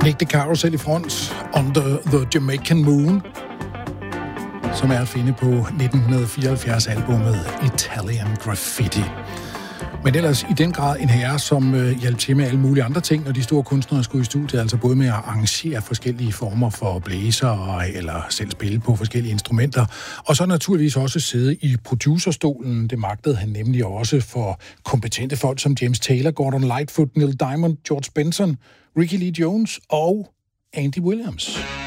Nick DeCaro selv i front, Under the Jamaican Moon, som er at finde på 1974-albummet Italian Graffiti. Men ellers i den grad en herre, som hjalp til med alle mulige andre ting, når de store kunstnere skulle i studiet, altså både med at arrangere forskellige former for blæser eller selv spille på forskellige instrumenter, og så naturligvis også sidde i producerstolen. Det magtede han nemlig også for kompetente folk som James Taylor, Gordon Lightfoot, Neil Diamond, George Benson, Ricky Lee Jones og Andy Williams.